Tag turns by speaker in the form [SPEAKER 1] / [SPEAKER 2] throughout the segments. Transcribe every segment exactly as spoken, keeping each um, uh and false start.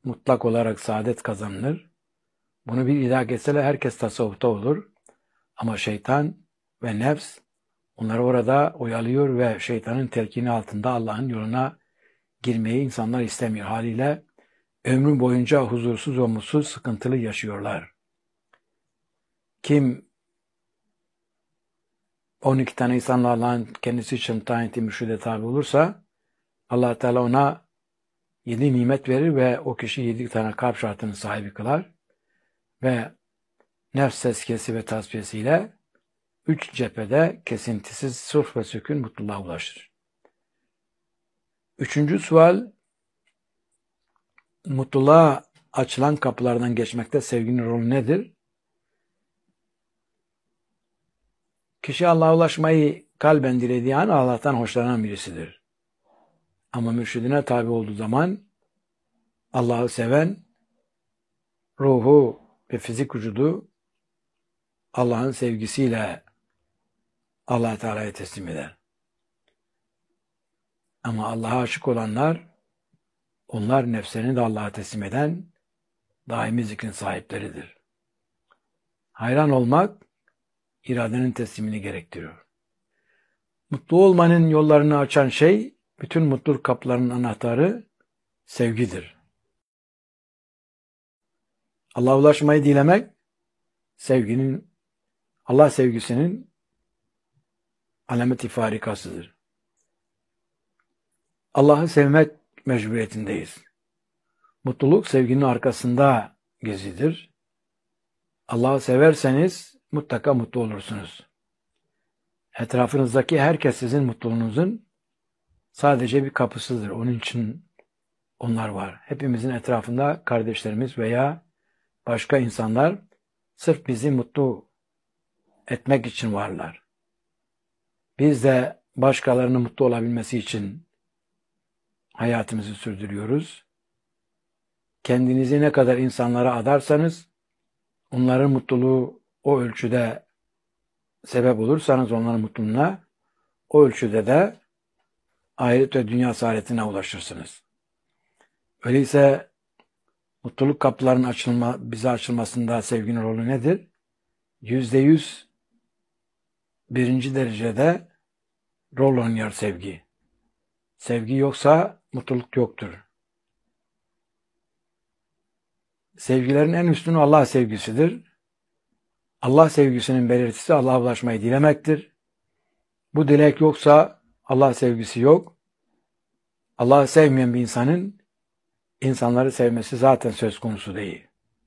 [SPEAKER 1] mutlak olarak saadet kazanılır. Bunu bir idrak etseler herkes tasavvufta olur. Ama şeytan ve nefs onları orada oyalıyor ve şeytanın telkini altında Allah'ın yoluna girmeyi insanlar istemiyor. Haliyle ömrü boyunca huzursuz ve mutsuz, sıkıntılı yaşıyorlar. Kim on iki tane insanla Allah'ın kendisi için tayin ettiği mürşide tabi olursa Allah Teala ona yedi nimet verir ve o kişi yedi tane kalp şartının sahibi kılar ve nefs tezkiyesi ve tasfiyesiyle üç cephede kesintisiz sulh ve sükun mutluluğa ulaşır. Üçüncü sual, mutluluğa açılan kapılardan geçmekte sevginin rolü nedir? Kişi Allah'a ulaşmayı kalben dilediği an Allah'tan hoşlanan birisidir. Ama mürşidine tabi olduğu zaman Allah'ı seven, ruhu ve fizik vücudu Allah'ın sevgisiyle Allah Teala'ya teslim eder. Ama Allah'a aşık olanlar, onlar nefslerini de Allah'a teslim eden daimi zikrin sahipleridir. Hayran olmak, iradenin teslimini gerektiriyor. Mutlu olmanın yollarını açan şey, bütün mutluluk kapılarının anahtarı sevgidir. Allah'a ulaşmayı dilemek, sevginin, Allah sevgisinin alamet-i farikasıdır. Allah'ı sevmek mecburiyetindeyiz. Mutluluk sevginin arkasında gizlidir. Allah'ı severseniz mutlaka mutlu olursunuz. Etrafınızdaki herkes sizin mutluluğunuzun sadece bir kapısıdır. Onun için onlar var. Hepimizin etrafında kardeşlerimiz veya başka insanlar sırf bizi mutlu etmek için varlar. Biz de başkalarının mutlu olabilmesi için hayatımızı sürdürüyoruz. Kendinizi ne kadar insanlara adarsanız, onların mutluluğu o ölçüde sebep olursanız onların mutluluğuna, o ölçüde de ahiret ve dünya saadetine ulaşırsınız. Öyleyse mutluluk kapılarının açılma, bize açılmasında sevginin rolü nedir? Yüzde yüz birinci derecede rol oynuyor sevgi. Sevgi yoksa mutluluk yoktur. Sevgilerin en üstünü Allah sevgisidir. Allah sevgisinin belirtisi Allah'a ulaşmayı dilemektir. Bu dilek yoksa Allah sevgisi yok. Allah'ı sevmeyen bir insanın insanları sevmesi zaten söz konusu değil.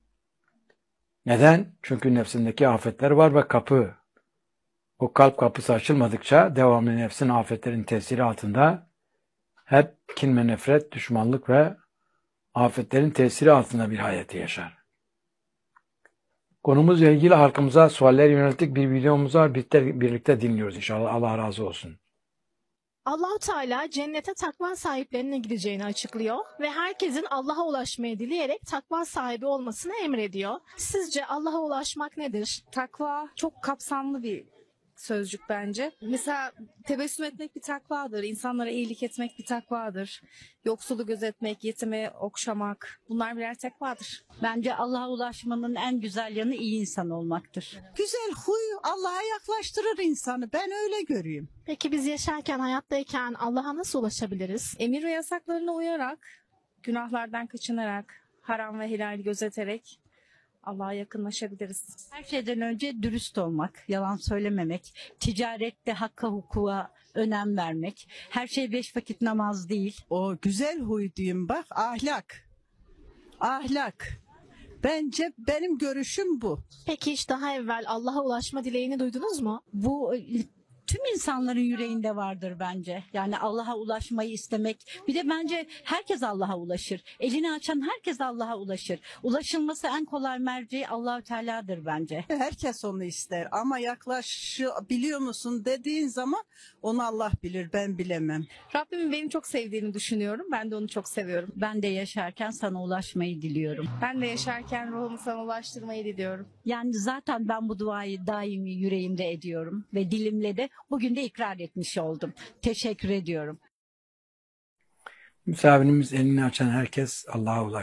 [SPEAKER 1] Neden? Çünkü nefsindeki afetler var ve kapı, o kalp kapısı açılmadıkça devamlı nefsin afetlerin tesiri altında hep kin ve nefret, düşmanlık ve afetlerin tesiri altında bir hayatı yaşar. Konumuzla ilgili halkımıza sualler yönelik bir videomuz var. Birlikte, birlikte dinliyoruz inşallah. Allah razı olsun.
[SPEAKER 2] Allah-u Teala cennete takva sahiplerine gideceğini açıklıyor ve herkesin Allah'a ulaşmayı dileyerek takva sahibi olmasını emrediyor. Sizce Allah'a ulaşmak nedir?
[SPEAKER 3] Takva çok kapsamlı bir sözcük bence. Mesela tebessüm etmek bir takvadır, insanlara iyilik etmek bir takvadır, yoksulu gözetmek, yetimi okşamak, bunlar birer takvadır.
[SPEAKER 4] Bence Allah'a ulaşmanın en güzel yanı iyi insan olmaktır.
[SPEAKER 5] Güzel huy Allah'a yaklaştırır insanı. Ben öyle görüyorum.
[SPEAKER 2] Peki biz yaşarken, hayattayken Allah'a nasıl ulaşabiliriz?
[SPEAKER 3] Emir ve yasaklarına uyarak, günahlardan kaçınarak, haram ve helal gözeterek Allah'a yakınlaşabiliriz.
[SPEAKER 4] Her şeyden önce dürüst olmak, yalan söylememek, ticarette hakka hukuka önem vermek. Her şey beş vakit namaz değil.
[SPEAKER 5] O güzel huy diyeyim bak, ahlak. Ahlak. Bence benim görüşüm bu.
[SPEAKER 2] Peki hiç daha evvel Allah'a ulaşma dileğini duydunuz mu?
[SPEAKER 4] Bu tüm insanların yüreğinde vardır bence. Yani Allah'a ulaşmayı istemek. Bir de bence herkes Allah'a ulaşır. Elini açan herkes Allah'a ulaşır. Ulaşılması en kolay merci Allah-u Teala'dır bence.
[SPEAKER 5] Herkes onu ister ama yaklaşabiliyor musun dediğin zaman onu Allah bilir, ben bilemem.
[SPEAKER 3] Rabbimin beni çok sevdiğini düşünüyorum. Ben de onu çok seviyorum.
[SPEAKER 4] Ben de yaşarken sana ulaşmayı diliyorum.
[SPEAKER 3] Ben de yaşarken ruhumu sana ulaştırmayı diliyorum.
[SPEAKER 4] Yani zaten ben bu duayı daimi yüreğimde ediyorum ve dilimle de bugün de ikrar etmiş oldum. Teşekkür ediyorum.
[SPEAKER 1] Misafirimiz elini açan herkes Allah'a ulaşır.